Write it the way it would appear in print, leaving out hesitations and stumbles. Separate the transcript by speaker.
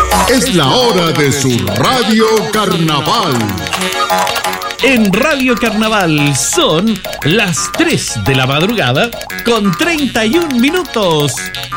Speaker 1: Es la hora de su Radio Carnaval.
Speaker 2: En Radio Carnaval son las 3 de la madrugada con 31 minutos.